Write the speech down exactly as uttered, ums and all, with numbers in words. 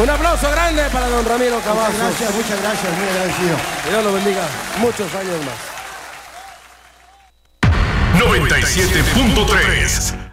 Un aplauso grande para don Ramiro Cavazos. Muchas gracias, muchas gracias, muy agradecido. Que Dios lo bendiga muchos años más. noventa y siete punto tres